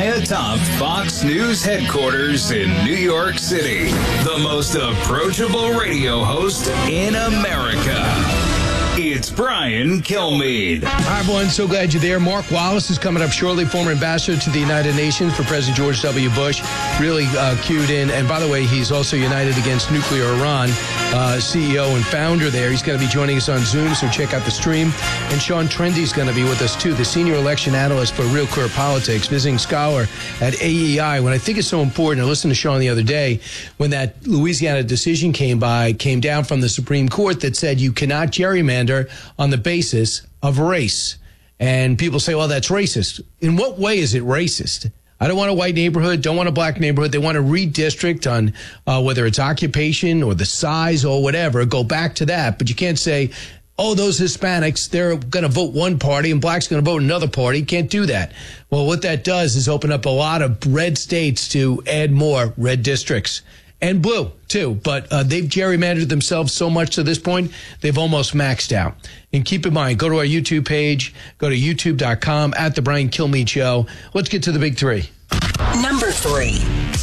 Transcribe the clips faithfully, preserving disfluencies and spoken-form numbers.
high atop Fox News headquarters in New York City. The most approachable radio host in America. It's Brian Kilmeade. Hi, everyone. So glad you're there. Mark Wallace is coming up shortly, former ambassador to the United Nations for President George W. Bush. Really uh, cued in. And by the way, he's also United Against Nuclear Iran, uh, C E O and founder there. He's going to be joining us on Zoom, so check out the stream. And Sean Trendy's going to be with us, too, the senior election analyst for Real Clear Politics, visiting scholar at A E I. When I think it's so important, I listened to Sean the other day, when that Louisiana decision came by, came down from the Supreme Court that said you cannot gerrymander on the basis of race. And people say, well, that's racist. In what way is it racist? I don't want a white neighborhood, don't want a black neighborhood. They want to redistrict on uh, whether it's occupation or the size or whatever. Go back to that. But you can't say, oh, those Hispanics, they're going to vote one party and blacks going to vote another party. You can't do that. Well, what that does is open up a lot of red states to add more red districts. And blue, too. But uh, they've gerrymandered themselves so much to this point, they've almost maxed out. And keep in mind, go to our YouTube page, go to youtube dot com, at The Brian Kilmeade Show. Let's get to the big three. Number three.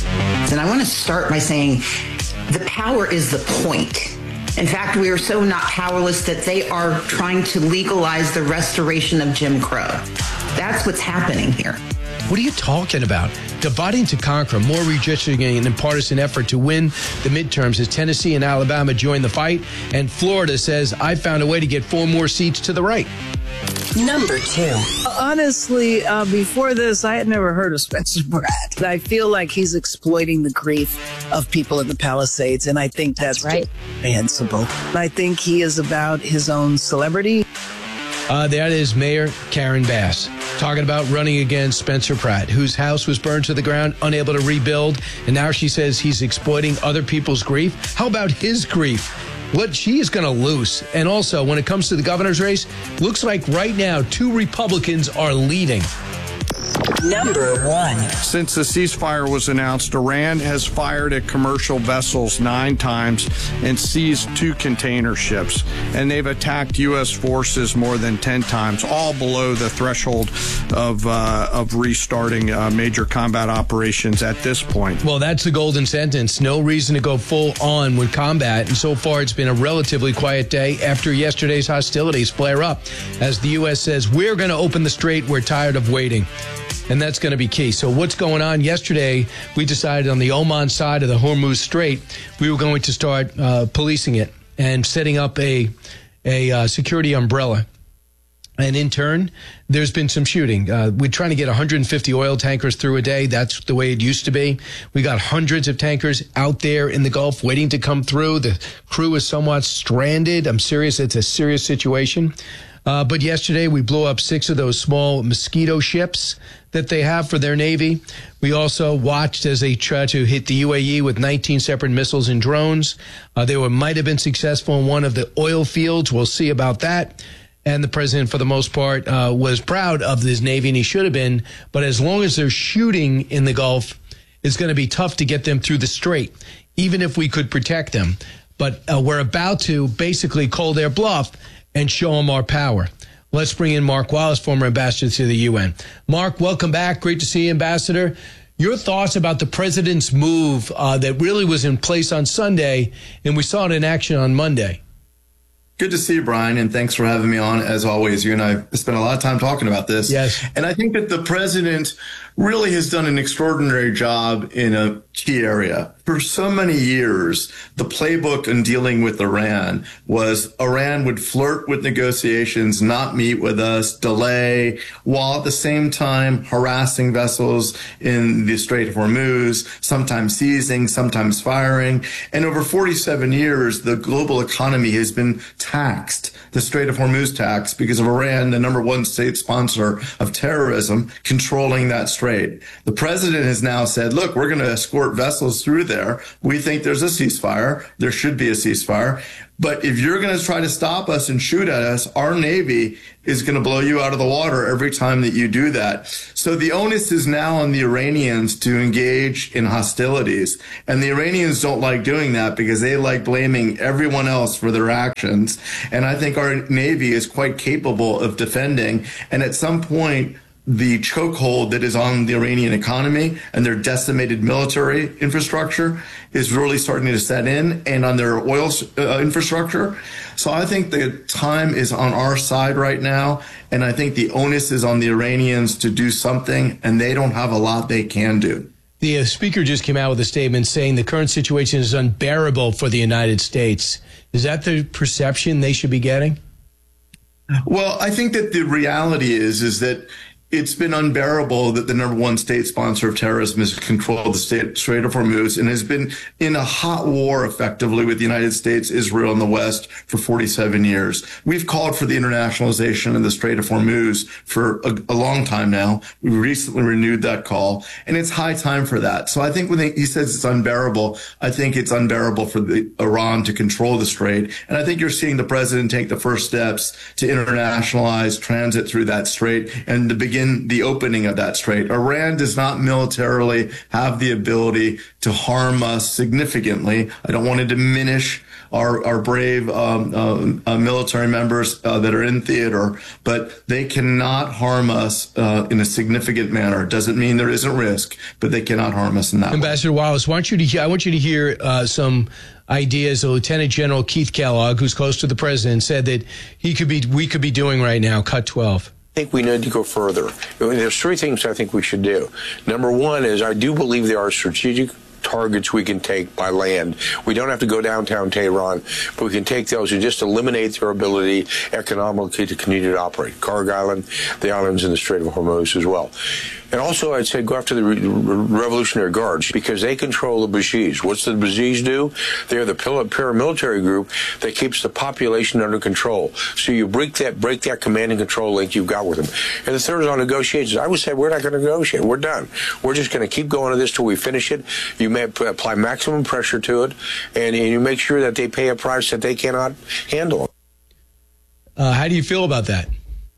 And I want to start by saying the power is the point. In fact, we are so not powerless that they are trying to legalize the restoration of Jim Crow. That's what's happening here. What are you talking about? Dividing to conquer, more redistricting and partisan effort to win the midterms as Tennessee and Alabama join the fight. And Florida says, I found a way to get four more seats to the right. Number two. Honestly, uh, before this, I had never heard of Spencer Pratt. I feel like he's exploiting the grief of people in the Palisades, and I think that's, that's right. reprehensible. I think he is about his own celebrity. Uh, that is Mayor Karen Bass talking about running against Spencer Pratt, whose house was burned to the ground, unable to rebuild. And now she says he's exploiting other people's grief. How about his grief? What she is going to lose. And also, when it comes to the governor's race, looks like right now two Republicans are leading. Number one. Since the ceasefire was announced, Iran has fired at commercial vessels nine times and seized two container ships. And they've attacked U S forces more than ten times, all below the threshold of uh, of restarting uh, major combat operations at this point. Well, that's the golden sentence. No reason to go full on with combat. And so far, it's been a relatively quiet day after yesterday's hostilities flare up. As the U S says, we're going to open the strait. We're tired of waiting. And that's going to be key. So what's going on? Yesterday, we decided on the Oman side of the Hormuz Strait, we were going to start uh, policing it and setting up a, a uh, security umbrella. And in turn, there's been some shooting. Uh, we're trying to get one hundred fifty oil tankers through a day. That's the way it used to be. We got hundreds of tankers out there in the Gulf waiting to come through. The crew is somewhat stranded. I'm serious. It's a serious situation. Uh, but yesterday, we blew up six of those small Mosquito ships that they have for their Navy. We also watched as they tried to hit the U A E with nineteen separate missiles and drones. Uh, they were, might have been successful in one of the oil fields. We'll see about that. And the president, for the most part, uh, was proud of his Navy, and he should have been. But as long as they're shooting in the Gulf, it's going to be tough to get them through the strait, even if we could protect them. But uh, we're about to basically call their bluff and show them our power. Let's bring in Mark Wallace, former ambassador to the U N. Mark, welcome back. Great to see you, Ambassador. Your thoughts about the president's move uh, that really was in place on Sunday, and we saw it in action on Monday. Good to see you, Brian, and thanks for having me on. As always, you and I spent a lot of time talking about this. Yes. And I think that the president really has done an extraordinary job in a key area. For so many years, the playbook in dealing with Iran was Iran would flirt with negotiations, not meet with us, delay, while at the same time harassing vessels in the Strait of Hormuz, sometimes seizing, sometimes firing. And over forty-seven years, the global economy has been taxed, the Strait of Hormuz tax, because of Iran, the number one state sponsor of terrorism, controlling that strait. The president has now said, look, we're going to escort vessels through there. We think there's a ceasefire. There should be a ceasefire. But if you're going to try to stop us and shoot at us, our Navy is going to blow you out of the water every time that you do that. So the onus is now on the Iranians to engage in hostilities. And the Iranians don't like doing that because they like blaming everyone else for their actions. And I think our Navy is quite capable of defending. And at some point, the chokehold that is on the Iranian economy and their decimated military infrastructure is really starting to set in, and on their oil uh, infrastructure. So I think the time is on our side right now, and I think the onus is on the Iranians to do something, and they don't have a lot they can do. The uh, speaker just came out with a statement saying the current situation is unbearable for the United States. Is that the perception they should be getting? Well, I think that the reality is, is that it's been unbearable that the number one state sponsor of terrorism has controlled the state, Strait of Hormuz, and has been in a hot war effectively with the United States, Israel, and the West for forty-seven years. We've called for the internationalization of the Strait of Hormuz for a, a long time now. We recently renewed that call, and it's high time for that. So I think when they, he says it's unbearable, I think it's unbearable for the, Iran to control the strait. And I think you're seeing the president take the first steps to internationalize transit through that strait and to begin the opening of that strait. Iran does not militarily have the ability to harm us significantly. I don't want to diminish our, our brave um, uh, uh, military members uh, that are in theater, but they cannot harm us uh, in a significant manner. It doesn't mean there isn't risk, but they cannot harm us in that Ambassador way. Wallace, I want you to hear, I want you to hear uh, some ideas that Lieutenant General Keith Kellogg, who's close to the president, said that he could be, we could be doing right now, cut twelve. I think we need to go further. There's three things I think we should do. Number one is I do believe there are strategic targets we can take by land. We don't have to go downtown Tehran, but we can take those and just eliminate their ability economically to continue to operate. Karg Island, the islands in the Strait of Hormuz as well. And also, I'd say go after the Re Revolutionary Guards because they control the Basij. What's the Basij do? They're the paramilitary group that keeps the population under control. So you break that break that command and control link you've got with them. And the third is on negotiations. I would say we're not going to negotiate. We're done. We're just going to keep going to this till we finish it. You may apply maximum pressure to it, and you make sure that they pay a price that they cannot handle. Uh, how do you feel about that?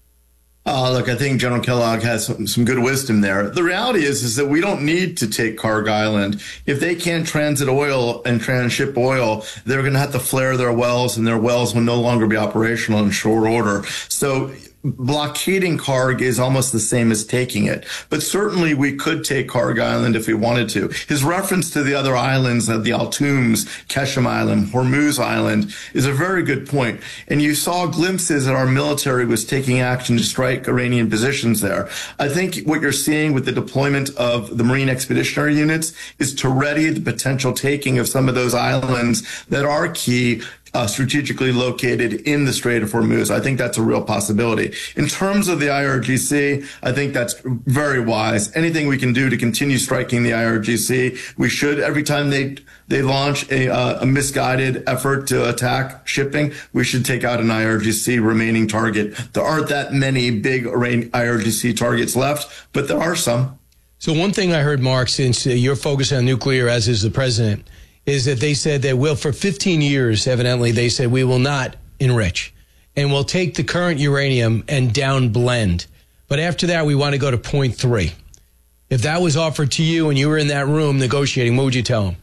Uh, look, I think General Kellogg has some, some good wisdom there. The reality is, is that we don't need to take Karg Island. If they can't transit oil and transship oil, they're going to have to flare their wells, and their wells will no longer be operational in short order. So blockading Karg is almost the same as taking it. But certainly we could take Karg Island if we wanted to. His reference to the other islands, uh, the Altums, Keshem Island, Hormuz Island, is a very good point. And you saw glimpses that our military was taking action to strike Iranian positions there. I think what you're seeing with the deployment of the Marine Expeditionary Units is to ready the potential taking of some of those islands that are key Uh, strategically located in the Strait of Hormuz. I think that's a real possibility. In terms of the I R G C, I think that's very wise. Anything we can do to continue striking the I R G C, we should. Every time they they launch a, uh, a misguided effort to attack shipping, we should take out an I R G C remaining target. There aren't that many big I R G C targets left, but there are some. So one thing I heard, Mark, since uh, you're focused on nuclear, as is the president, is that they said that will for fifteen years, evidently, they said we will not enrich and we'll take the current uranium and down blend. But after that, we want to go to point three. If that was offered to you and you were in that room negotiating, what would you tell them?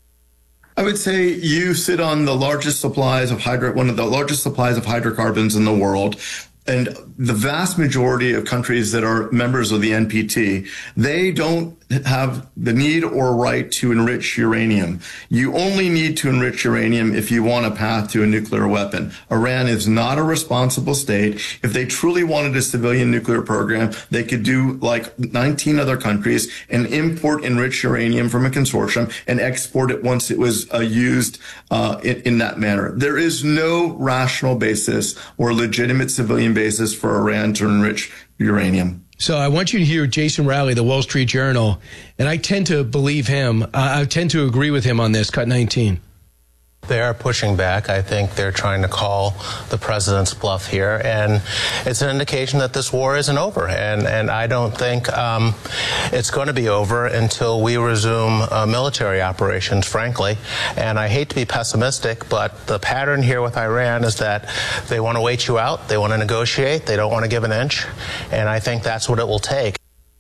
I would say you sit on the largest supplies of hydro, one of the largest supplies of hydrocarbons in the world. And the vast majority of countries that are members of the N P T, they don't have the need or right to enrich uranium. You only need to enrich uranium if you want a path to a nuclear weapon. Iran is not a responsible state. If they truly wanted a civilian nuclear program, they could do like nineteen other countries and import enriched uranium from a consortium and export it once it was uh, used uh, in, in that manner. There is no rational basis or legitimate civilian basis for Iran to enrich uranium. So I want you to hear Jason Rowley, the Wall Street Journal, and I tend to believe him. Uh, I tend to agree with him on this, cut nineteen. They are pushing back. I think they're trying to call the president's bluff here, and it's an indication that this war isn't over. And, and I don't think um, it's going to be over until we resume uh, military operations, frankly. And I hate to be pessimistic, but the pattern here with Iran is that they want to wait you out, they want to negotiate, they don't want to give an inch, and I think that's what it will take.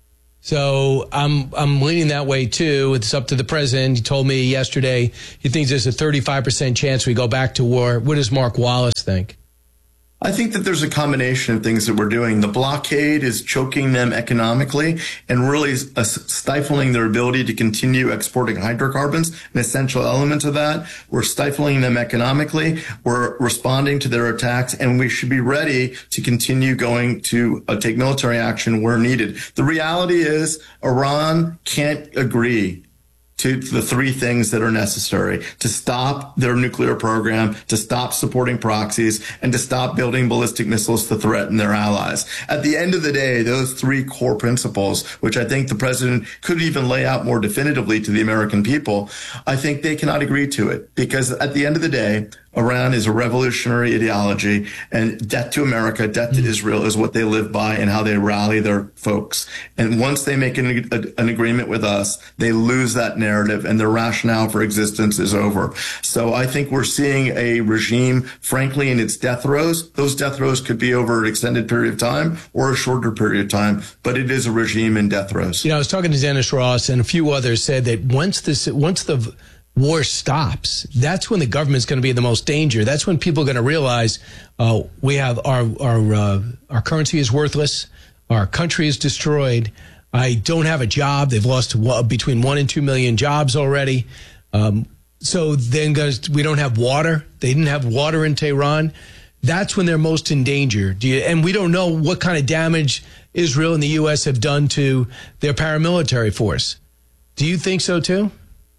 So I'm I'm leaning that way, too. It's up to the president. He told me yesterday he thinks there's a thirty-five percent chance we go back to war. What does Mark Wallace think? I think that there's a combination of things that we're doing. The blockade is choking them economically and really uh, stifling their ability to continue exporting hydrocarbons, an essential element of that. We're stifling them economically. We're responding to their attacks, and we should be ready to continue going to uh, take military action where needed. The reality is Iran can't agree to the three things that are necessary to stop their nuclear program, to stop supporting proxies, and to stop building ballistic missiles to threaten their allies. At the end of the day, those three core principles, which I think the president could even lay out more definitively to the American people, I think they cannot agree to it. Because at the end of the day, Iran is a revolutionary ideology, and debt to America, debt to Israel is what they live by and how they rally their folks. And once they make an, a, an agreement with us, they lose that narrative and their rationale for existence is over. So I think we're seeing a regime, frankly, in its death throes. Those death throes could be over an extended period of time or a shorter period of time, but it is a regime in death throes. You know, I was talking to Dennis Ross, and a few others said that once this, once the war stops, that's when the government's going to be in the most danger. That's when people are going to realize uh, we have our our uh, our currency is worthless, our country is destroyed. I don't have a job. They've lost between one and two million jobs already. Um, so then goes, we don't have water. They didn't have water in Tehran. That's when they're most in danger. Do you, and we don't know what kind of damage Israel and the U S have done to their paramilitary force. Do you think so too?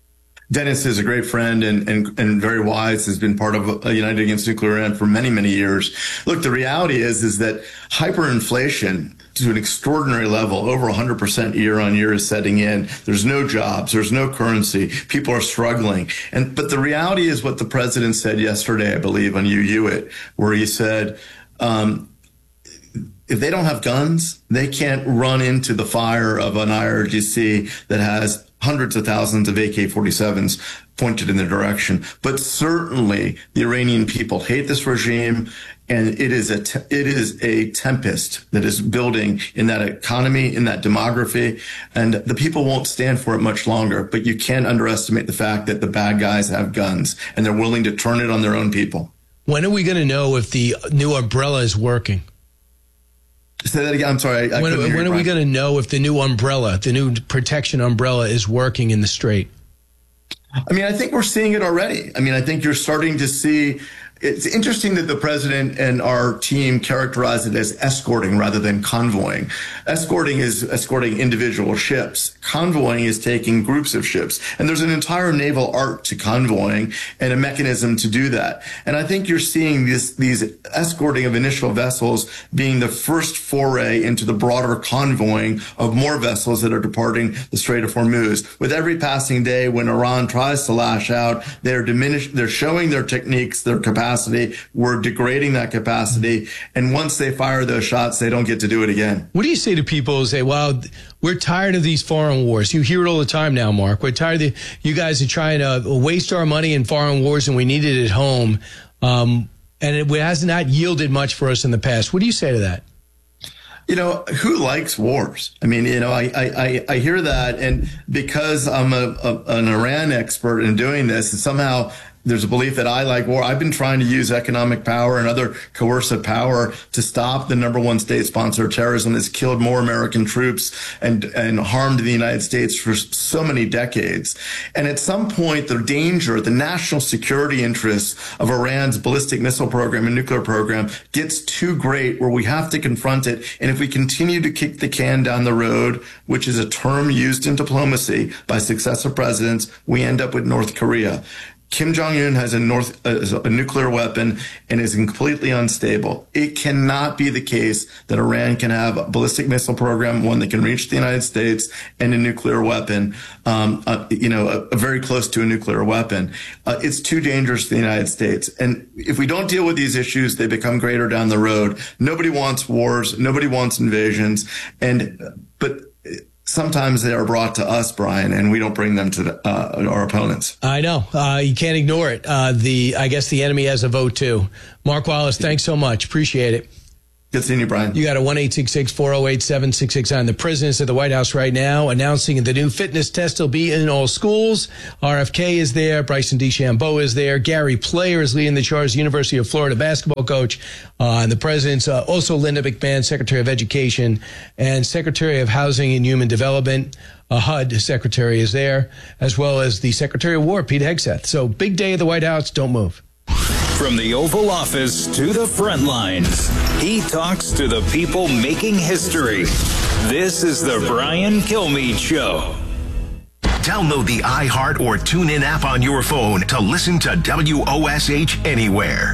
Dennis is a great friend and, and, and very wise, has been part of United Against Nuclear Iran for many, many years. Look, the reality is, is that hyperinflation to an extraordinary level, over one hundred percent year on year is setting in. There's no jobs. There's no currency. People are struggling. And, but the reality is what the president said yesterday, I believe, on U Hewitt, where he said, um, if they don't have guns, they can't run into the fire of an I R G C that has hundreds of thousands of A K forty-sevens pointed in their direction. But certainly the Iranian people hate this regime, and it is a te- it is a tempest that is building in that economy, in that demography, and the people won't stand for it much longer. But you can't underestimate the fact that the bad guys have guns, and they're willing to turn it on their own people. When are we going to know if the new umbrella is working? Say that again. I'm sorry. I when couldn't hear when you, are we Brian. going to know if the new umbrella, the new protection umbrella, is working in the Strait? I mean, I think we're seeing it already. I mean, I think you're starting to see. It's interesting that the president and our team characterize it as escorting rather than convoying. Escorting is escorting individual ships. Convoying is taking groups of ships. And there's an entire naval art to convoying and a mechanism to do that. And I think you're seeing this, these escorting of initial vessels being the first foray into the broader convoying of more vessels that are departing the Strait of Hormuz. With every passing day, when Iran tries to lash out, they're diminished, they're showing their techniques, their capacity. We're degrading that capacity. And once they fire those shots, they don't get to do it again. What do you say to people who say, well, we're tired of these foreign wars? You hear it all the time now, Mark. We're tired of the, you guys are trying to waste our money in foreign wars and we need it at home. Um, and it has not yielded much for us in the past. What do you say to that? You know, who likes wars? I mean, you know, I, I, I hear that. And because I'm a, a, an Iran expert in doing this, and somehow there's a belief that I like war. I've been trying to use economic power and other coercive power to stop the number one state sponsor of terrorism that's killed more American troops and, and harmed the United States for so many decades. And at some point, the danger, the national security interests of Iran's ballistic missile program and nuclear program gets too great where we have to confront it. And if we continue to kick the can down the road, which is a term used in diplomacy by successive presidents, we end up with North Korea. Kim Jong-un has a, north, uh, a nuclear weapon and is completely unstable. It cannot be the case that Iran can have a ballistic missile program, one that can reach the United States, and a nuclear weapon, um, uh, you know, a, a very close to a nuclear weapon. Uh, it's too dangerous to the United States. And if we don't deal with these issues, they become greater down the road. Nobody wants wars. Nobody wants invasions. And, but sometimes they are brought to us, Brian, and we don't bring them to the, uh, our opponents. I know. Uh, you can't ignore it. Uh, the I guess the enemy has a vote, too. Mark Wallace, thanks so much. Appreciate it. Good seeing you, Brian. You got a one eight six six, four oh eight, seven six six nine. The president's at the White House right now announcing the new fitness test will be in all schools. R F K is there. Bryson DeChambeau is there. Gary Player is leading the charge, University of Florida basketball coach. Uh, and the president's uh, also Linda McMahon, Secretary of Education, and Secretary of Housing and Human Development. Uh, H U D secretary is there, as well as the Secretary of War, Pete Hegseth. So big day at the White House. Don't move. From the Oval Office to the front lines, he talks to the people making history. This is the Brian Kilmeade Show. Download the iHeart or TuneIn app on your phone to listen to W O S H anywhere.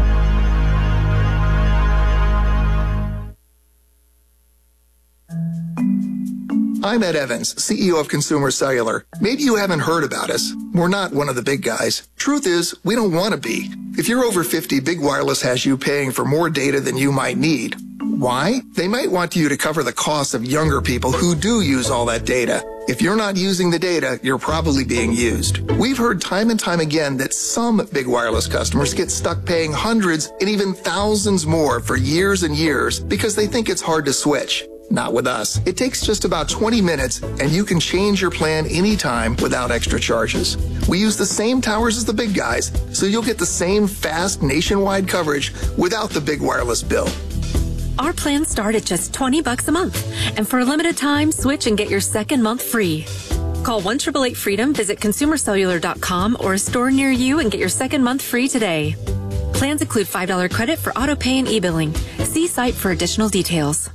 I'm Ed Evans, C E O of Consumer Cellular. Maybe you haven't heard about us. We're not one of the big guys. Truth is, we don't want to be. If you're over fifty, Big Wireless has you paying for more data than you might need. Why? They might want you to cover the costs of younger people who do use all that data. If you're not using the data, you're probably being used. We've heard time and time again that some Big Wireless customers get stuck paying hundreds and even thousands more for years and years because they think it's hard to switch. Not with us. It takes just about twenty minutes and you can change your plan anytime without extra charges. We use the same towers as the big guys, so you'll get the same fast nationwide coverage without the big wireless bill. Our plans start at just twenty bucks a month. And for a limited time, switch and get your second month free. Call one eight eight eight freedom, visit consumer cellular dot com or a store near you and get your second month free today. Plans include five dollars credit for auto pay and e-billing. See site for additional details.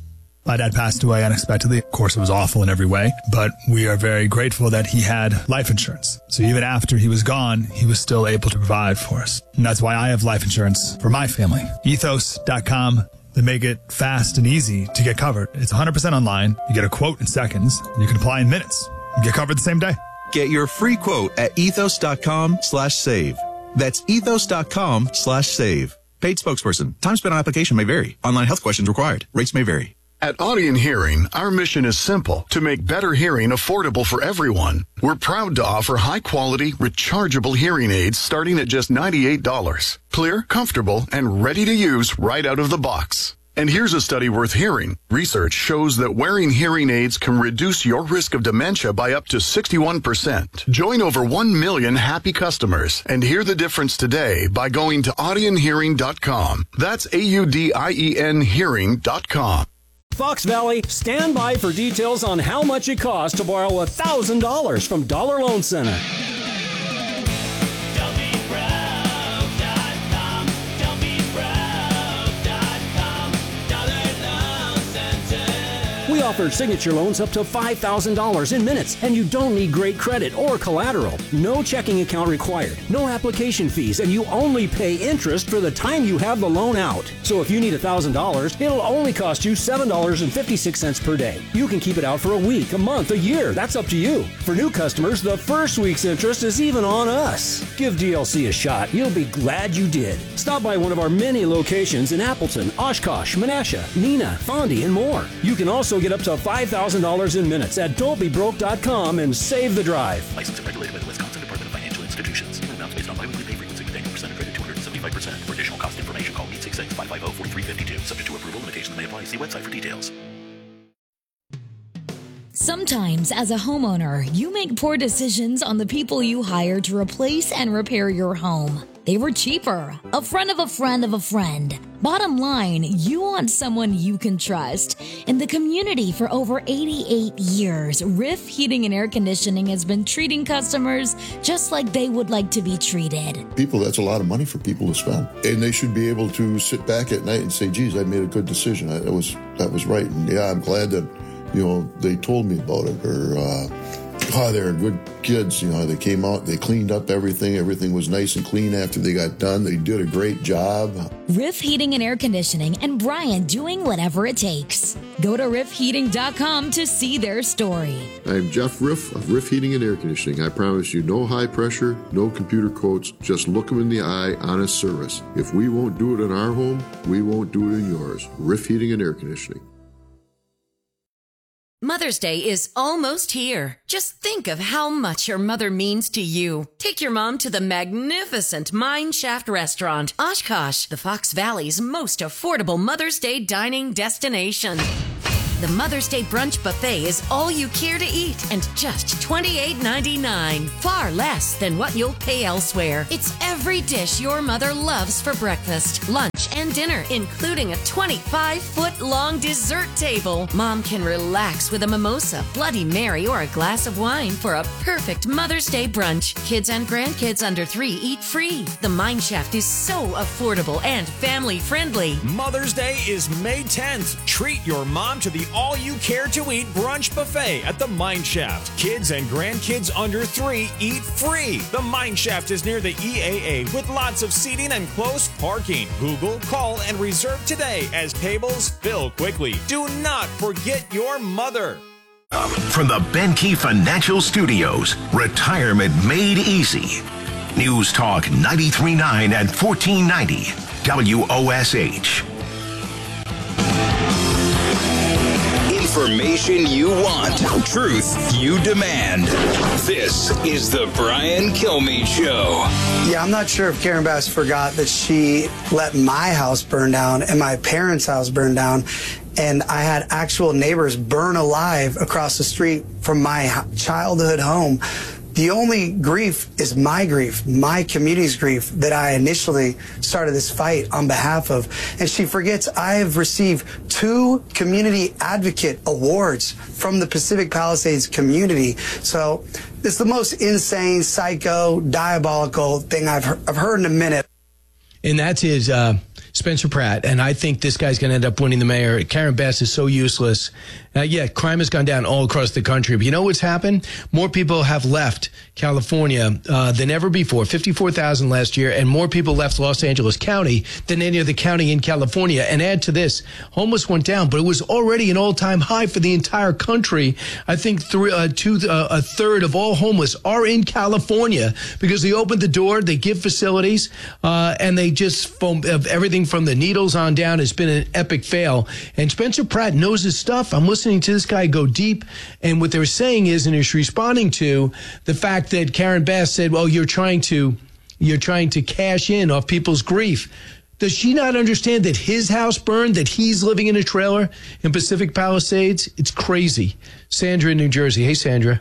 My dad passed away unexpectedly. Of course, it was awful in every way, but we are very grateful that he had life insurance. So even after he was gone, he was still able to provide for us. And that's why I have life insurance for my family. ethos dot com. They make it fast and easy to get covered. It's one hundred percent online. You get a quote in seconds, and you can apply in minutes. You get covered the same day. Get your free quote at ethos dot com slash save. That's ethos dot com slash save. Paid spokesperson. Time spent on application may vary. Online health questions required. Rates may vary. At Audion Hearing, our mission is simple: to make better hearing affordable for everyone. We're proud to offer high-quality, rechargeable hearing aids starting at just ninety-eight dollars. Clear, comfortable, and ready to use right out of the box. And here's a study worth hearing. Research shows that wearing hearing aids can reduce your risk of dementia by up to sixty-one percent. Join over one million happy customers and hear the difference today by going to audion hearing dot com. That's A U D I E N hearing dot com. Fox Valley, stand by for details on how much it costs to borrow one thousand dollars from Dollar Loan Center. We offer signature loans up to five thousand dollars in minutes, and you don't need great credit or collateral. No checking account required, no application fees, and you only pay interest for the time you have the loan out. So if you need one thousand dollars, it'll only cost you seven dollars and fifty-six cents per day. You can keep it out for a week, a month, a year. That's up to you. For new customers, the first week's interest is even on us. Give D L C a shot. You'll be glad you did. Stop by one of our many locations in Appleton, Oshkosh, Menasha, Neenah, Fondy, and more. You can also get up to five thousand dollars in minutes at don't be broke dot com and save the drive. Licensed and regulated by the Wisconsin Department of Financial Institutions. Amounts based on biweekly pay frequency with annual percentage rate of two hundred seventy-five percent. For additional cost information, call eight six six, five five zero, four three five two. Subject to approval, limitations may apply. See website for details. Sometimes, as a homeowner, you make poor decisions on the people you hire to replace and repair your home. They were cheaper, a friend of a friend of a friend. Bottom line, you want someone you can trust. In the community for over eighty-eight years, Riff Heating and Air Conditioning has been treating customers just like they would like to be treated. People, that's a lot of money for people to spend. And they should be able to sit back at night and say, geez, I made a good decision. That was, that was right. And yeah, I'm glad that, you know, they told me about it. Or, uh, oh, they're good kids. You know, they came out, they cleaned up everything. Everything was nice and clean after they got done. They did a great job. Riff Heating and Air Conditioning, and Brian doing whatever it takes. Go to riff heating dot com to see their story. I'm Jeff Riff of Riff Heating and Air Conditioning. I promise you no high pressure, no computer quotes, just look them in the eye, honest service. If we won't do it in our home, we won't do it in yours. Riff Heating and Air Conditioning. Mother's Day is almost here. Just think of how much your mother means to you. Take your mom to the magnificent Mine Shaft Restaurant, Oshkosh, the Fox Valley's most affordable Mother's Day dining destination. The Mother's Day Brunch Buffet is all you care to eat and just twenty-eight ninety-nine. Far less than what you'll pay elsewhere. It's every dish your mother loves for breakfast, lunch, and dinner, including a twenty-five foot long dessert table. Mom can relax with a mimosa, Bloody Mary, or a glass of wine for a perfect Mother's Day brunch. Kids and grandkids under three eat free. The Mine Shaft is so affordable and family friendly. Mother's Day is May tenth. Treat your mom to the all-you-care-to-eat brunch buffet at the Mine Shaft. Kids and grandkids under three eat free. The Mine Shaft is near the E A A with lots of seating and close parking. Google, call, and reserve today as tables fill quickly. Do not forget your mother. From the Benkey Financial Studios, retirement made easy. News Talk ninety-three point nine and fourteen ninety W O S H. Information you want, truth you demand. This is the Brian Kilmeade Show. Yeah, I'm not sure if Karen Bass forgot that she let my house burn down and my parents' house burn down. And I had actual neighbors burn alive across the street from my childhood home. The only grief is my grief, my community's grief that I initially started this fight on behalf of. And she forgets I have received two community advocate awards from the Pacific Palisades community. So it's the most insane, psycho, diabolical thing I've, he- I've heard in a minute. And that's his uh, Spencer Pratt. And I think this guy's going to end up winning the mayor. Karen Bass is so useless. Uh, yeah, crime has gone down all across the country. But you know what's happened? More people have left California uh, than ever before. fifty-four thousand last year. And more people left Los Angeles County than any other county in California. And add to this, homeless went down. But it was already an all-time high for the entire country. I think three, uh, two, uh, a third of all homeless are in California because they opened the door, they give facilities, uh, and they just foam, uh, everything from the needles on down has been an epic fail. And Spencer Pratt knows his stuff. I'm listening to this guy go deep, and what they're saying is, and he's responding to the fact that Karen Bass said, well, you're trying to you're trying to cash in off people's grief. Does she not understand that his house burned, that he's living in a trailer in Pacific Palisades? It's crazy. Sandra in New Jersey. Hey, Sandra.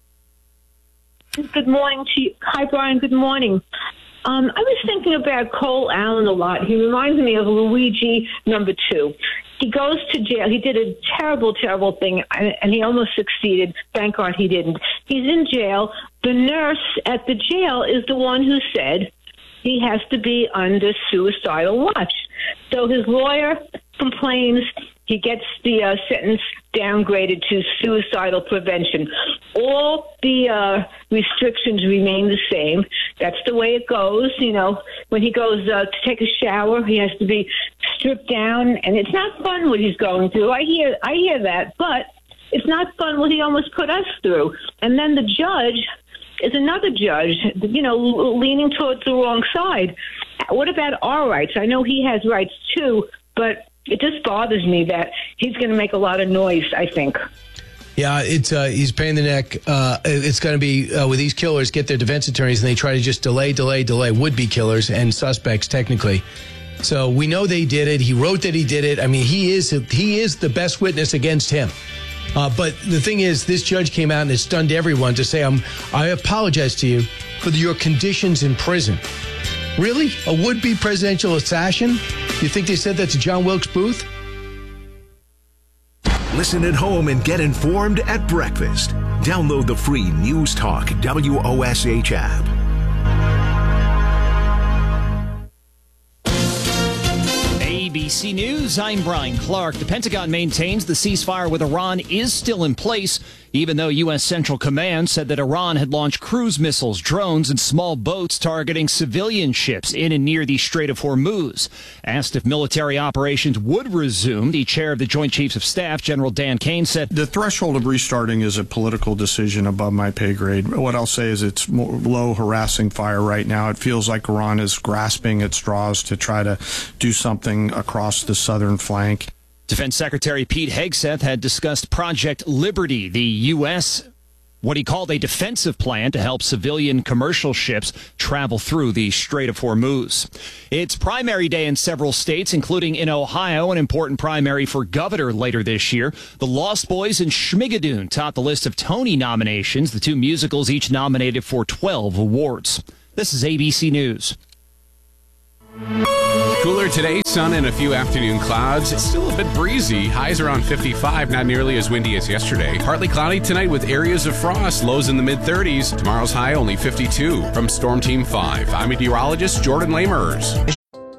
Good morning to you. Hi, Brian. Good morning. Um, I was thinking about Cole Allen a lot. He reminds me of Luigi number two. He goes to jail. He did a terrible, terrible thing, and he almost succeeded. Thank God he didn't. He's in jail. The nurse at the jail is the one who said he has to be under suicidal watch. So his lawyer complains. He gets the uh, sentence downgraded to suicidal prevention. All the uh, restrictions remain the same. That's the way it goes. You know, when he goes uh, to take a shower, he has to be stripped down, and it's not fun what he's going through. I hear, I hear that, but it's not fun what he almost put us through. And then the judge is another judge, you know, leaning towards the wrong side. What about our rights? I know he has rights too, but it just bothers me that he's going to make a lot of noise, I think. Yeah, it's uh, he's paying the neck. Uh, it's going to be uh, with these killers get their defense attorneys, and they try to just delay, delay, delay would-be killers and suspects technically. So we know they did it. He wrote that he did it. I mean, he is he is the best witness against him. Uh, but the thing is, this judge came out and it stunned everyone to say, "I'm I apologize to you for your conditions in prison." Really, a would-be presidential assassin? You think they said that to John Wilkes Booth? Listen at home and get informed at breakfast. Download the free News Talk W O S H app. A B C News, I'm Brian Clark. The Pentagon maintains the ceasefire with Iran is still in place, even though U S. Central Command said that Iran had launched cruise missiles, drones, and small boats targeting civilian ships in and near the Strait of Hormuz. Asked if military operations would resume, the chair of the Joint Chiefs of Staff, General Dan Kane, said, "The threshold of restarting is a political decision above my pay grade. What I'll say is it's more low, harassing fire right now. It feels like Iran is grasping at straws to try to do something across the southern flank." Defense Secretary Pete Hegseth had discussed Project Liberty, the U S what he called a defensive plan to help civilian commercial ships travel through the Strait of Hormuz. It's primary day in several states, including in Ohio, an important primary for governor later this year. The Lost Boys and Schmigadoon topped the list of Tony nominations, the two musicals each nominated for twelve awards. This is A B C News. Cooler today, sun and a few afternoon clouds. It's still a bit breezy. Highs around fifty-five, not nearly as windy as yesterday. Partly cloudy tonight with areas of frost, lows in the mid-thirties. Tomorrow's high only fifty-two. From Storm Team five, I'm meteorologist Jordan Lamers.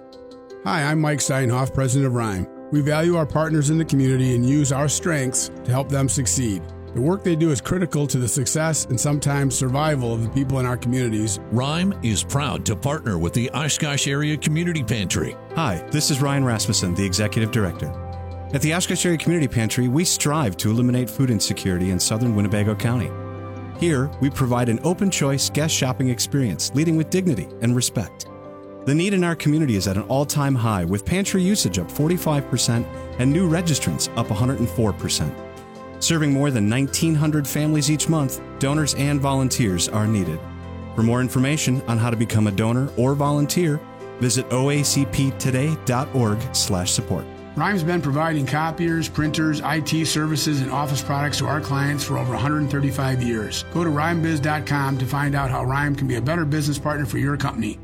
Hi, I'm Mike Steinhoff, president of RIME. We value our partners in the community and use our strengths to help them succeed. The work they do is critical to the success and sometimes survival of the people in our communities. RIME is proud to partner with the Oshkosh Area Community Pantry. Hi, this is Ryan Rasmussen, the Executive Director. At the Oshkosh Area Community Pantry, we strive to eliminate food insecurity in southern Winnebago County. Here, we provide an open choice guest shopping experience, leading with dignity and respect. The need in our community is at an all-time high, with pantry usage up forty-five percent and new registrants up one hundred four percent. Serving more than nineteen hundred families each month, donors and volunteers are needed. For more information on how to become a donor or volunteer, visit O A C P today dot org slash support. RIME's been providing copiers, printers, I T services, and office products to our clients for over one hundred thirty-five years. Go to rime biz dot com to find out how RIME can be a better business partner for your company.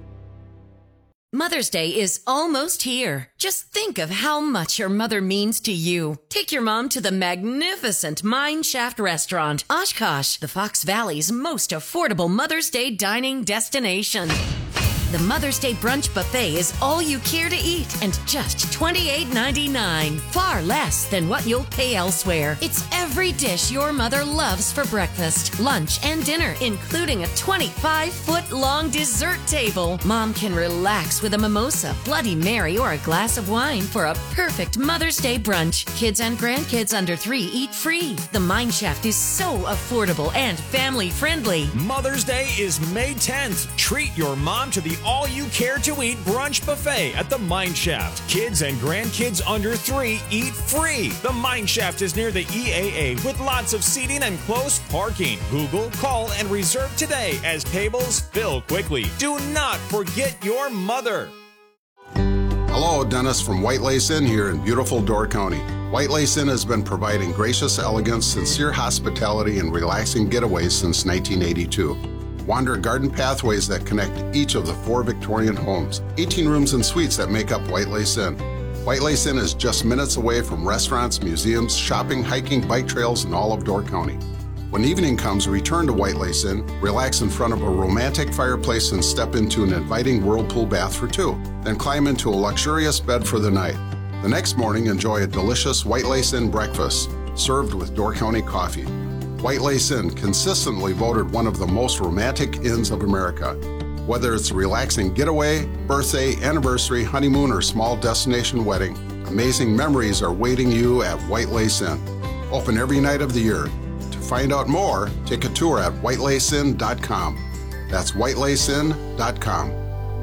Mother's Day is almost here. Just think of how much your mother means to you. Take your mom to the magnificent Mine Shaft Restaurant, Oshkosh, the Fox Valley's most affordable Mother's Day dining destination. The Mother's Day Brunch Buffet is all you care to eat and just twenty-eight ninety-nine. Far less than what you'll pay elsewhere. It's every dish your mother loves for breakfast, lunch, and dinner, including a twenty-five foot long dessert table. Mom can relax with a mimosa, Bloody Mary, or a glass of wine for a perfect Mother's Day brunch. Kids and grandkids under three eat free. The Mine Shaft is so affordable and family friendly. Mother's Day is May tenth. Treat your mom to the all-you-care-to-eat brunch buffet at the Mine Shaft. Kids and grandkids under three eat free. The Mine Shaft is near the E A A with lots of seating and close parking. Google, call, and reserve today as tables fill quickly. Do not forget your mother. Hello, Dennis from White Lace Inn here in beautiful Door County. White Lace Inn has been providing gracious elegance, sincere hospitality, and relaxing getaways since nineteen eighty-two. Wander garden pathways that connect each of the four Victorian homes. eighteen rooms and suites that make up White Lace Inn. White Lace Inn is just minutes away from restaurants, museums, shopping, hiking, bike trails, and all of Door County. When evening comes, return to White Lace Inn, relax in front of a romantic fireplace, and step into an inviting whirlpool bath for two. Then climb into a luxurious bed for the night. The next morning, enjoy a delicious White Lace Inn breakfast, served with Door County coffee. White Lace Inn, consistently voted one of the most romantic inns of America. Whether it's a relaxing getaway, birthday, anniversary, honeymoon, or small destination wedding, amazing memories are waiting you at White Lace Inn. Open every night of the year. To find out more, take a tour at white lace inn dot com. That's white lace inn dot com.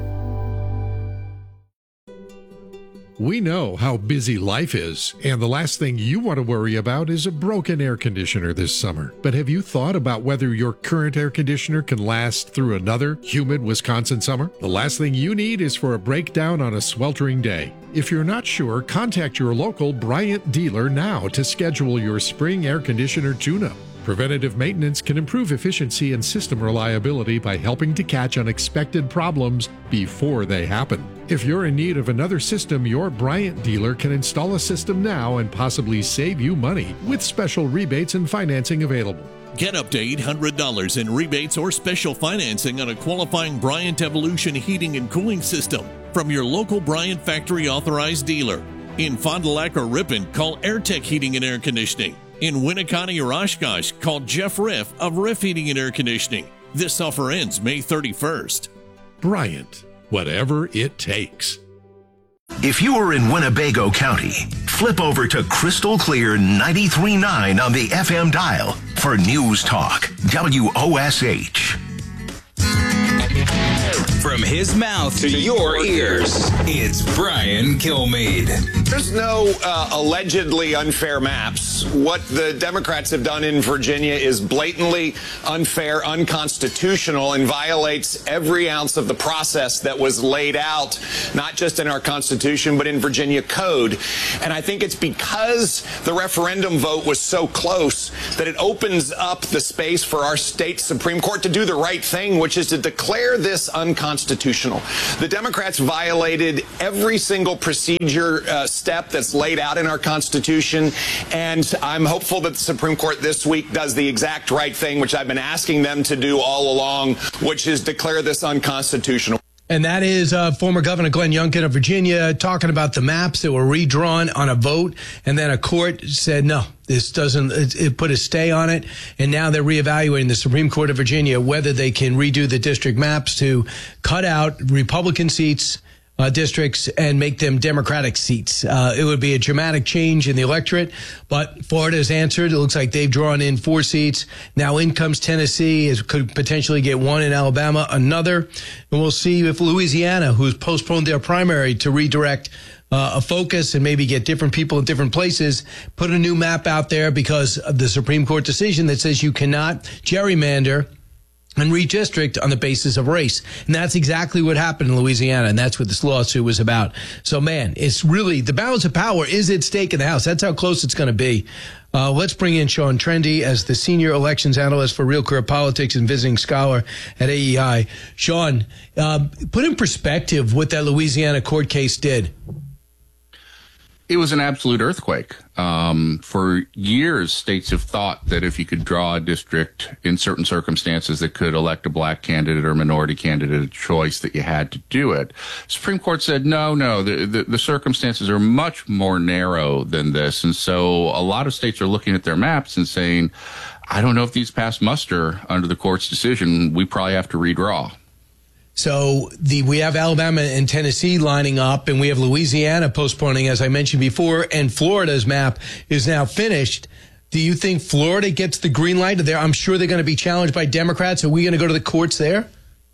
We know how busy life is, and the last thing you want to worry about is a broken air conditioner this summer. But have you thought about whether your current air conditioner can last through another humid Wisconsin summer? The last thing you need is for a breakdown on a sweltering day. If you're not sure, contact your local Bryant dealer now to schedule your spring air conditioner tune-up. Preventative maintenance can improve efficiency and system reliability by helping to catch unexpected problems before they happen. If you're in need of another system, your Bryant dealer can install a system now and possibly save you money with special rebates and financing available. Get up to eight hundred dollars in rebates or special financing on a qualifying Bryant Evolution heating and cooling system from your local Bryant factory authorized dealer. In Fond du Lac or Ripon, call AirTech Heating and Air Conditioning. In Winneconne or Oshkosh, call Jeff Riff of Riff Heating and Air Conditioning. This offer ends May thirty-first. Bryant, whatever it takes. If you are in Winnebago County, flip over to Crystal Clear ninety-three point nine on the F M dial for News Talk W O S H. From his mouth to your ears, it's Brian Kilmeade. There's no uh, allegedly unfair maps. What the Democrats have done in Virginia is blatantly unfair, unconstitutional, and violates every ounce of the process that was laid out, not just in our Constitution, but in Virginia code. And I think it's because the referendum vote was so close that it opens up the space for our state Supreme Court to do the right thing, which is to declare this unconstitutional. The Democrats violated every single procedure uh, step that's laid out in our Constitution, and I'm hopeful that the Supreme Court this week does the exact right thing, which I've been asking them to do all along, which is declare this unconstitutional. And that is uh, former Governor Glenn Youngkin of Virginia talking about the maps that were redrawn on a vote. And then a court said, no, this doesn't, it, it put a stay on it. And now they're reevaluating, the Supreme Court of Virginia, whether they can redo the district maps to cut out Republican seats, Uh, districts and make them Democratic seats. Uh, it would be a dramatic change in the electorate, but Florida has answered. It looks like they've drawn in four seats. Now in comes Tennessee, is, could potentially get one, in Alabama, another. And we'll see if Louisiana, who's postponed their primary to redirect uh, a focus and maybe get different people in different places, put a new map out there because of the Supreme Court decision that says you cannot gerrymander and redistrict on the basis of race. And that's exactly what happened in Louisiana, and that's what this lawsuit was about. So, man, it's really, the balance of power is at stake in the House. That's how close it's going to be. Uh, let's bring in Sean Trendy as the senior elections analyst for Real Clear Politics and visiting scholar at A E I. Sean, uh, put in perspective what that Louisiana court case did. It was an absolute earthquake. Um, for years, states have thought that if you could draw a district in certain circumstances that could elect a black candidate or minority candidate of choice, that you had to do it. Supreme Court said, no, no, the, the, the circumstances are much more narrow than this. And so a lot of states are looking at their maps and saying, I don't know if these pass muster under the court's decision. We probably have to redraw. So the we have Alabama and Tennessee lining up, and we have Louisiana postponing, as I mentioned before, and Florida's map is now finished. Do you think Florida gets the green light? There, I'm sure they're going to be challenged by Democrats. Are we going to go to the courts there?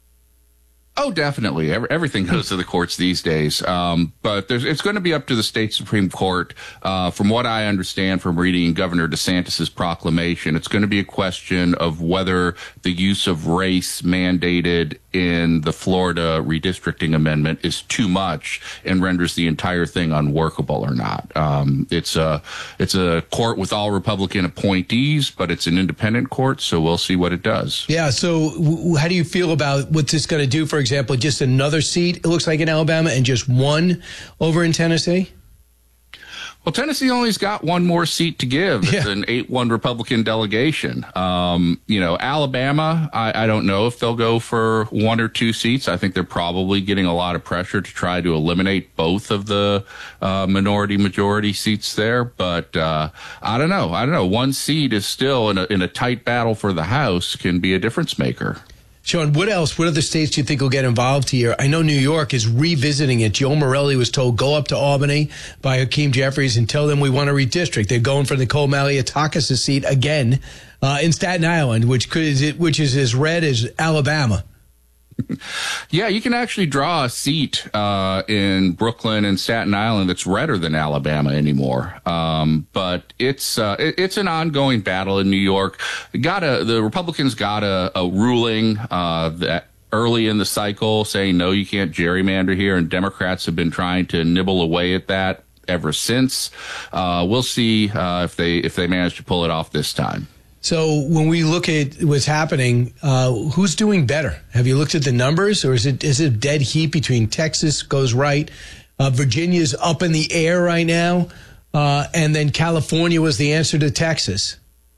Oh, definitely. Every, everything goes to the courts these days. Um, but there's, it's going to be up to the state Supreme Court. Uh, from what I understand from reading Governor DeSantis's proclamation, it's going to be a question of whether the use of race mandated in the Florida redistricting amendment is too much and renders the entire thing unworkable or not. Um, it's a, it's a court with all Republican appointees, but it's an independent court, so we'll see what it does. Yeah, so w- how do you feel about what this is going to do, for example, just another seat, it looks like, in Alabama, and just one over in Tennessee? Well, Tennessee only's got one more seat to give. It's Yeah. an eight one Republican delegation. Um, you know, Alabama, I, I don't know if they'll go for one or two seats. I think they're probably getting a lot of pressure to try to eliminate both of the uh, minority-majority seats there. But uh, I don't know. I don't know. One seat is still, in a, in a tight battle for the House, can be a difference maker. Sean, what else? What other states do you think will get involved here? I know New York is revisiting it. Joe Morelli was told, go up to Albany by Hakeem Jeffries and tell them we want to redistrict. They're going for Nicole Malliotakis' seat again uh, in Staten Island, which could, which is as red as Alabama. Yeah, you can actually draw a seat uh, in Brooklyn and Staten Island that's redder than Alabama anymore. Um, but it's uh, it, it's an ongoing battle in New York. Got a, the Republicans got a, a ruling uh, that early in the cycle saying, no, you can't gerrymander here, and Democrats have been trying to nibble away at that ever since. Uh, we'll see uh, if they if they manage to pull it off this time. So when we look at what's happening, uh, who's doing better? Have you looked at the numbers, or is it is it a dead heat between Texas goes right, uh, Virginia's up in the air right now, uh, and then California was the answer to Texas?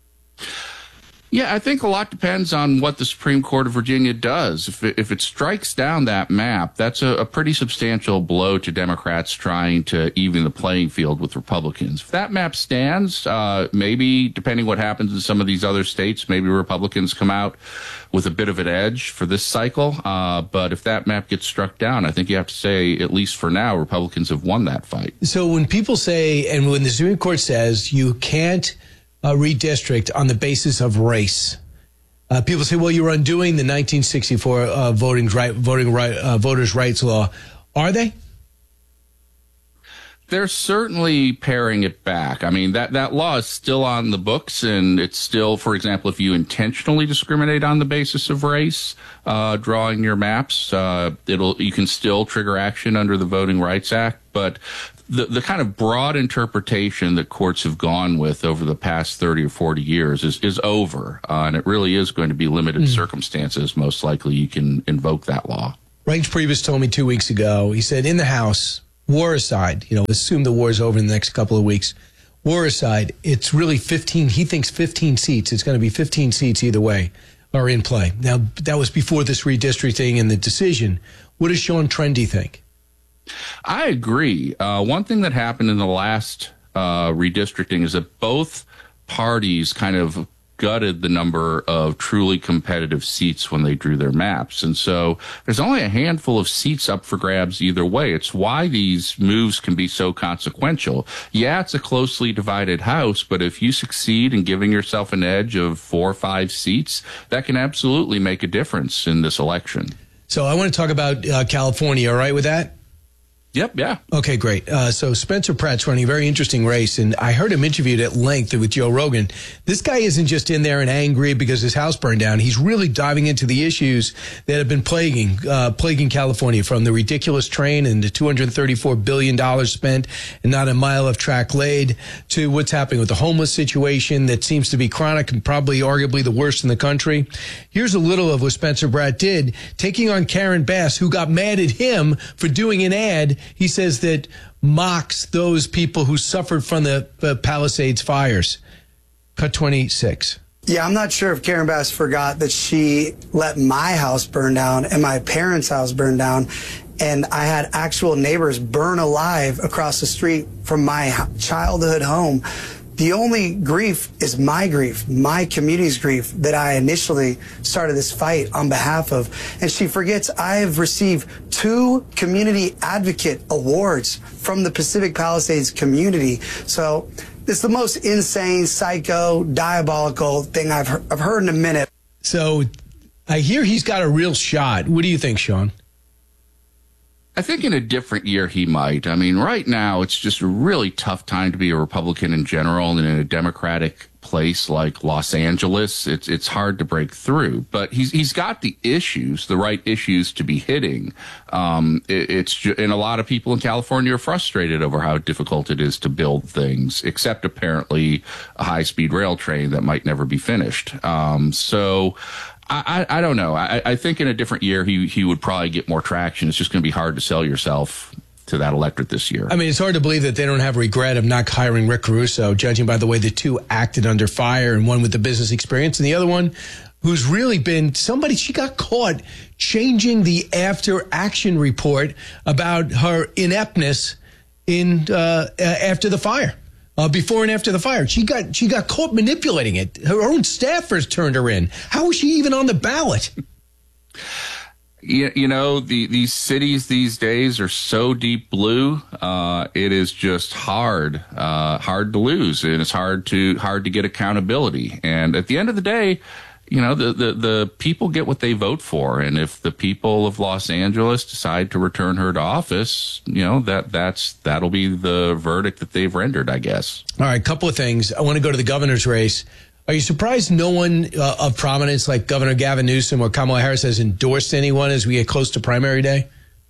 Yeah, I think a lot depends on what the Supreme Court of Virginia does. If it, if it strikes down that map, that's a, a pretty substantial blow to Democrats trying to even the playing field with Republicans. If that map stands, uh, maybe, depending what happens in some of these other states, maybe Republicans come out with a bit of an edge for this cycle. Uh, but if that map gets struck down, I think you have to say, at least for now, Republicans have won that fight. So when people say, and when the Supreme Court says you can't Uh, redistrict on the basis of race. Uh, people say, well, you're undoing the nineteen sixty-four uh, voting right, voting right, uh, voters' rights law. Are they? They're certainly paring it back. I mean, that, that law is still on the books, and it's still, for example, if you intentionally discriminate on the basis of race, uh, drawing your maps, uh, it'll, you can still trigger action under the Voting Rights Act. But the, the kind of broad interpretation that courts have gone with over the past thirty or forty years is, is over. Uh, and it really is going to be limited mm. circumstances. Most likely you can invoke that law. Reince Priebus told me two weeks ago, he said, in the House, war aside, you know, assume the war is over in the next couple of weeks. War aside, it's really fifteen. He thinks fifteen seats. It's going to be fifteen seats either way are in play. Now, that was before this redistricting and the decision. What does Sean Trende think? I agree. Uh, one thing that happened in the last uh, redistricting is that both parties kind of gutted the number of truly competitive seats when they drew their maps. And so there's only a handful of seats up for grabs either way. It's why these moves can be so consequential. Yeah, it's a closely divided House, but if you succeed in giving yourself an edge of four or five seats, that can absolutely make a difference in this election. So I want to talk about uh, California. All right with that? Yep, yeah. Okay, great. Uh, so Spencer Pratt's running a very interesting race, and I heard him interviewed at length with Joe Rogan. This guy isn't just in there and angry because his house burned down. He's really diving into the issues that have been plaguing uh, plaguing California, from the ridiculous train and the two hundred thirty-four billion dollars spent and not a mile of track laid, to what's happening with the homeless situation that seems to be chronic and probably arguably the worst in the country. Here's a little of what Spencer Pratt did, taking on Karen Bass, who got mad at him for doing an ad he says that mocks those people who suffered from the uh, Palisades fires. Cut twenty-six. Yeah, I'm not sure if Karen Bass forgot that she let my house burn down and my parents' house burn down. And I had actual neighbors burn alive across the street from my childhood home. The only grief is my grief, my community's grief, that I initially started this fight on behalf of. And she forgets I have received two community advocate awards from the Pacific Palisades community. So it's the most insane, psycho, diabolical thing I've, he- I've heard in a minute. So I hear he's got a real shot. What do you think, Sean? I think in a different year he might. I mean, right now it's just a really tough time to be a Republican in general, and in a Democratic place like Los Angeles, it's it's hard to break through. But he's he's got the issues, the right issues to be hitting. Um, it, it's ju- and a lot of people in California are frustrated over how difficult it is to build things, except apparently a high-speed rail train that might never be finished. Um, so. I, I don't know. I, I think in a different year, he he would probably get more traction. It's just going to be hard to sell yourself to that electorate this year. I mean, it's hard to believe that they don't have regret of not hiring Rick Caruso, judging by the way the two acted under fire, and one with the business experience and the other one who's really been somebody, she got caught changing the after action report about her ineptness in uh, after the fire. Uh, before and after the fire, she got she got caught manipulating it. Her own staffers turned her in. How was she even on the ballot? You, you know, the, these cities these days are so deep blue. Uh, it is just hard, uh, hard to lose, and it's hard to hard to get accountability. And at the end of the day, you know, the, the, the people get what they vote for. And if the people of Los Angeles decide to return her to office, you know, that that's that'll be the verdict that they've rendered, I guess. All right, couple of things. I want to go to the governor's race. Are you surprised no one uh, of prominence like Governor Gavin Newsom or Kamala Harris has endorsed anyone as we get close to primary day?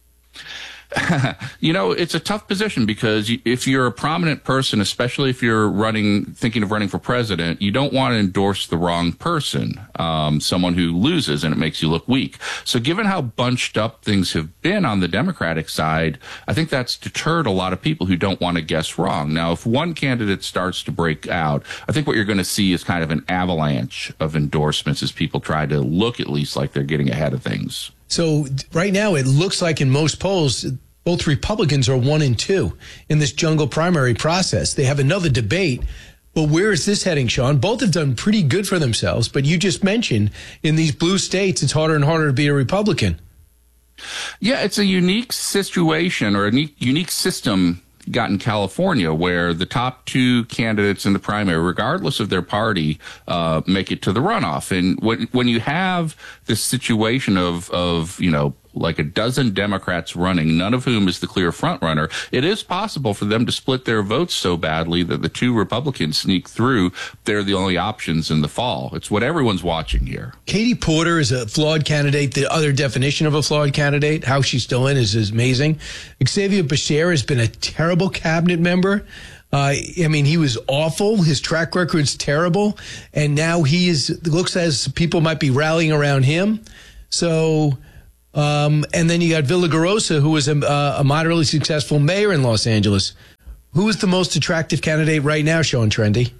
You know, it's a tough position because if you're a prominent person, especially if you're running, thinking of running for president, you don't want to endorse the wrong person, um, someone who loses and it makes you look weak. So given how bunched up things have been on the Democratic side, I think that's deterred a lot of people who don't want to guess wrong. Now, if one candidate starts to break out, I think what you're going to see is kind of an avalanche of endorsements as people try to look at least like they're getting ahead of things. So right now, it looks like in most polls, both Republicans are one and two in this jungle primary process. They have another debate. But where is this heading, Sean? Both have done pretty good for themselves. But you just mentioned in these blue states, it's harder and harder to be a Republican. Yeah, it's a unique situation or a unique system you got in California, where the top two candidates in the primary, regardless of their party, uh, make it to the runoff. And when when you have this situation of of you know, like a dozen Democrats running, none of whom is the clear front runner, it is possible for them to split their votes so badly that the two Republicans sneak through. They're the only options in the fall. It's what everyone's watching here. Katie Porter is a flawed candidate. The other definition of a flawed candidate, how she's still in, is, is amazing. Xavier Becerra has been a terrible cabinet member. Uh, I mean, he was awful. His track record's terrible. And now he is, looks as people might be rallying around him. So... Um, and then you got Villaraigosa, who was a, uh, a moderately successful mayor in Los Angeles. Who is the most attractive candidate right now, Sean Trendy?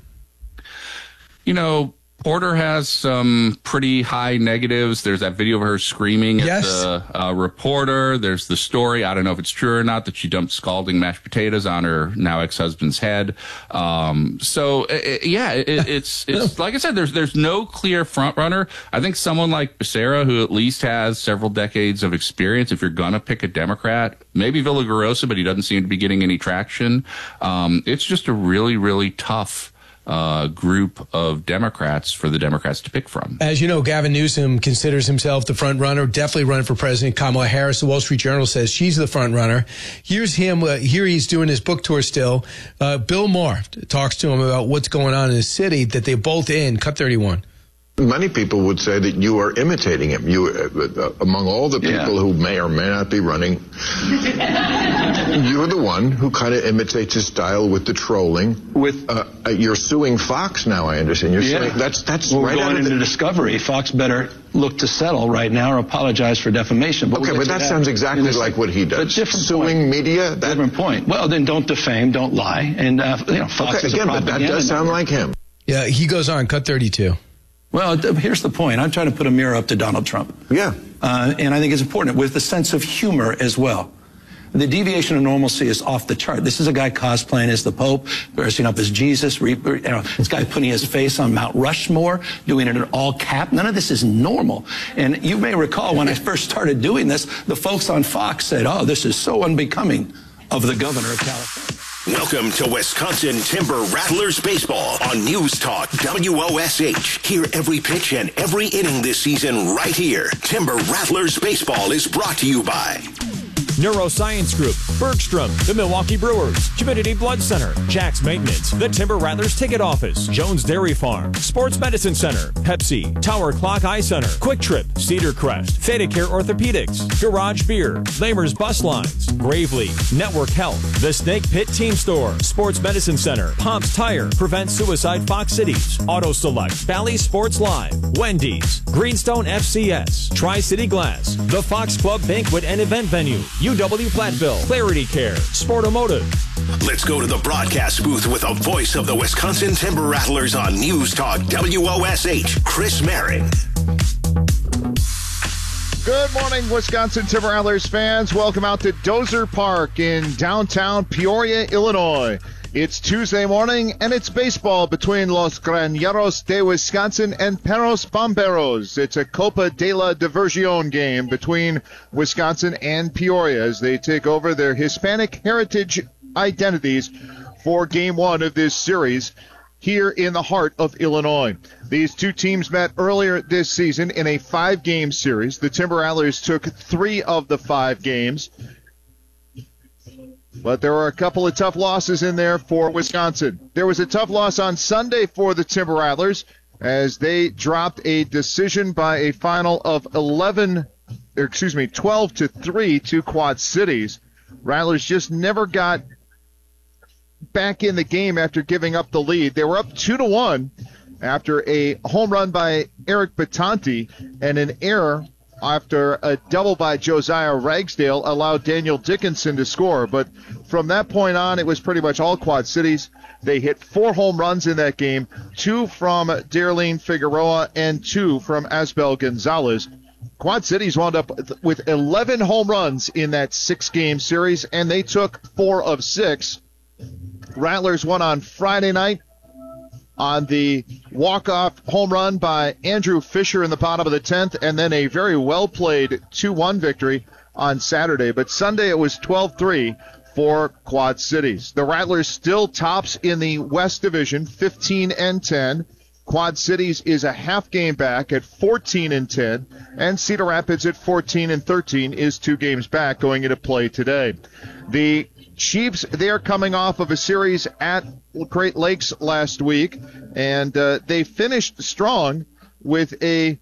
You know, Porter has some pretty high negatives. There's that video of her screaming yes. at the uh, reporter. There's the story, I don't know if it's true or not, that she dumped scalding mashed potatoes on her now ex-husband's head. Um, so, it, yeah, it, it's it's like I said, there's there's no clear front runner. I think someone like Becerra, who at least has several decades of experience, if you're going to pick a Democrat, maybe Villaraigosa, but he doesn't seem to be getting any traction. Um, it's just a really, really tough Uh, group of Democrats for the Democrats to pick from. As you know, Gavin Newsom considers himself the front runner, definitely running for president. Kamala Harris, the Wall Street Journal says she's the front runner. Here's him. Uh, here he's doing his book tour still. Uh, Bill Maher talks to him about what's going on in the city that they're both in. Cut thirty-one. Many people would say that you are imitating him. You, uh, among all the people yeah. who may or may not be running, you're the one who kind of imitates his style with the trolling. With uh, uh, you're suing Fox now, I understand. You're yeah. suing, that's that's well, right we're going out of into the Discovery. Fox better look to settle right now or apologize for defamation. But okay, but that, that sounds exactly like what he does. Suing point. media. That... Different point. Well, then don't defame, don't lie, and uh, you know, Fox okay, is again, a but that does sound like him. Yeah, he goes on. Cut thirty-two. Well, here's the point. I'm trying to put a mirror up to Donald Trump. Yeah. Uh, and I think it's important with a sense of humor as well. The deviation of normalcy is off the chart. This is a guy cosplaying as the Pope, dressing up as Jesus. You know, this guy putting his face on Mount Rushmore, doing it in all cap. None of this is normal. And you may recall when I first started doing this, the folks on Fox said, oh, this is so unbecoming of the governor of California. Welcome to Wisconsin Timber Rattlers Baseball on News Talk W O S H. Hear every pitch and every inning this season right here. Timber Rattlers Baseball is brought to you by Neuroscience Group, Bergstrom, the Milwaukee Brewers, Community Blood Center, Jack's Maintenance, the Timber Rattlers Ticket Office, Jones Dairy Farm, Sports Medicine Center, Pepsi, Tower Clock Eye Center, Quick Trip, Cedar Crest, ThedaCare Orthopedics, Garage Beer, Lamer's Bus Lines, Gravely, Network Health, The Snake Pit Team Store, Sports Medicine Center, Pomp's Tire, Prevent Suicide Fox Cities, Auto Select, Bally Sports Live, Wendy's, Greenstone F C S, Tri-City Glass, the Fox Club Banquet and Event Venue, U W Platteville, Clarity Care, Sportomotive. Let's go to the broadcast booth with the voice of the Wisconsin Timber Rattlers on News Talk W O S H, Chris Marin. Good morning, Wisconsin Timber Rattlers fans. Welcome out to Dozer Park in downtown Peoria, Illinois. It's Tuesday morning, and it's baseball between Los Graneros de Wisconsin and Perros Bomberos. It's a Copa de la Diversión game between Wisconsin and Peoria as they take over their Hispanic heritage identities for game one of this series here in the heart of Illinois. These two teams met earlier this season in a five-game series. The Timber Rattlers took three of the five games. But there were a couple of tough losses in there for Wisconsin. There was a tough loss on Sunday for the Timber Rattlers as they dropped a decision by a final of eleven, or excuse me, twelve to three to Quad Cities. Rattlers just never got back in the game after giving up the lead. They were up two to one after a home run by Eric Batanti and an error after a double by Josiah Ragsdale allowed Daniel Dickinson to score. But from that point on, it was pretty much all Quad Cities. They hit four home runs in that game, two from Darlene Figueroa and two from Asbel Gonzalez. Quad Cities wound up with eleven home runs in that six-game series, and they took four of six. Rattlers won on Friday night on the walk-off home run by Andrew Fisher in the bottom of the tenth, and then a very well-played two one victory on Saturday. But Sunday it was twelve three for Quad Cities. The Rattlers still tops in the West Division, fifteen and ten. Quad Cities is a half game back at fourteen and ten, and Cedar Rapids at fourteen and thirteen is two games back going into play today. The Chiefs, they are coming off of a series at Great Lakes last week, and uh, they finished strong with a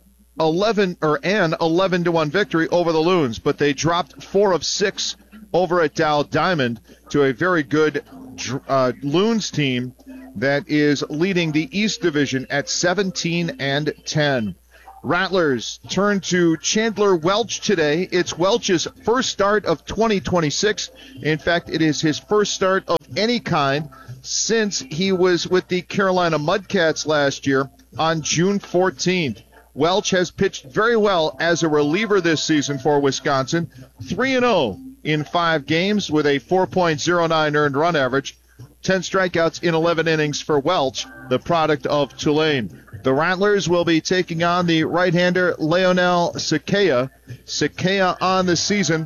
eleven or an eleven to one victory over the Loons, but they dropped four of six over at Dow Diamond to a very good uh, Loons team that is leading the East Division at seventeen and ten. Rattlers turn to Chandler Welch today. It's Welch's first start of twenty twenty-six. In fact, it is his first start of any kind since he was with the Carolina Mudcats last year on June fourteenth. Welch has pitched very well as a reliever this season for Wisconsin, three and oh in five games with a four point oh nine earned run average. ten strikeouts in eleven innings for Welch, the product of Tulane. The Rattlers will be taking on the right-hander Leonel Sakea. Sakea on the season,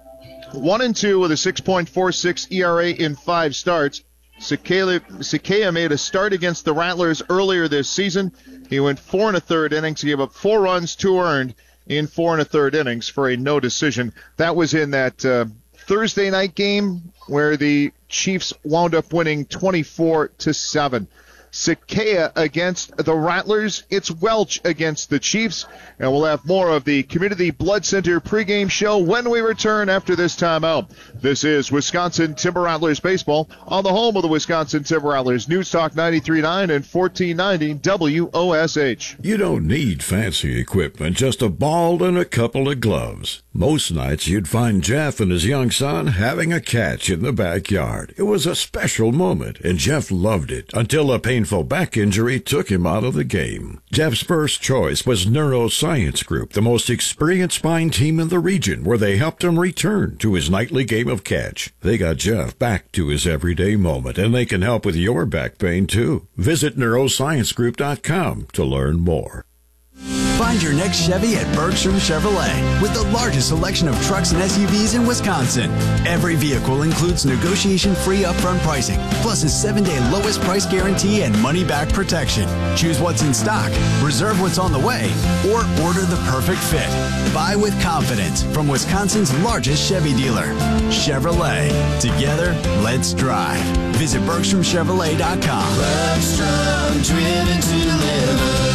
one and two with a six point four six E R A in five starts. Sakea, Sakea made a start against the Rattlers earlier this season. He went four and a third innings. He gave up four runs, two earned in four and a third innings for a no decision. That was in that uh, Thursday night game where the Chiefs wound up winning twenty-four to seven. Sakea against the Rattlers. It's Welch against the Chiefs. And we'll have more of the Community Blood Center pregame show when we return after this timeout. This is Wisconsin Timber Rattlers baseball on the home of the Wisconsin Timber Rattlers. News Talk ninety-three point nine and fourteen ninety W O S H. You don't need fancy equipment, just a ball and a couple of gloves. Most nights you'd find Jeff and his young son having a catch in the backyard. It was a special moment, and Jeff loved it until a painful back injury took him out of the game. Jeff's first choice was Neuroscience Group, the most experienced spine team in the region, where they helped him return to his nightly game of catch. They got Jeff back to his everyday moment, and they can help with your back pain, too. Visit neuroscience group dot com to learn more. Find your next Chevy at Bergstrom Chevrolet with the largest selection of trucks and S U Vs in Wisconsin. Every vehicle includes negotiation-free upfront pricing, plus a seven-day lowest price guarantee and money-back protection. Choose what's in stock, reserve what's on the way, or order the perfect fit. Buy with confidence from Wisconsin's largest Chevy dealer, Chevrolet. Together, let's drive. Visit Bergstrom Chevrolet dot com. Bergstrom, driven to deliver.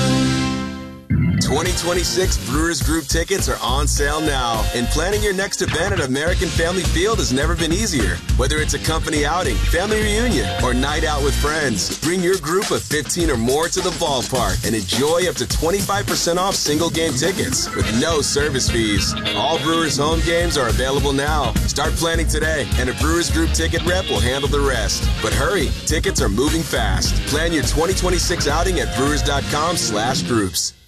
twenty twenty-six Brewers Group tickets are on sale now, and planning your next event at American Family Field has never been easier. Whether it's a company outing, family reunion, or night out with friends, bring your group of fifteen or more to the ballpark and enjoy up to twenty-five percent off single game tickets with no service fees. All Brewers home games are available now. Start planning today, and a Brewers Group ticket rep will handle the rest. But hurry, tickets are moving fast. Plan your twenty twenty-six outing at brewers dot com slash groups.